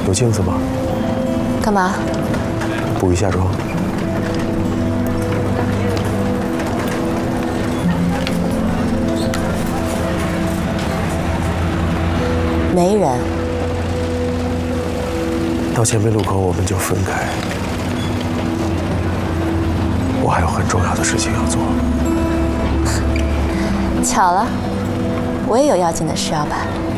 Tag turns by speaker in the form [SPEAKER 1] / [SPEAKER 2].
[SPEAKER 1] 有镜子吗？
[SPEAKER 2] 干嘛？
[SPEAKER 1] 补一下妆。
[SPEAKER 2] 没人。
[SPEAKER 1] 到前面路口我们就分开。我还有很重要的事情要做。
[SPEAKER 2] 巧了，我也有要紧的事要办。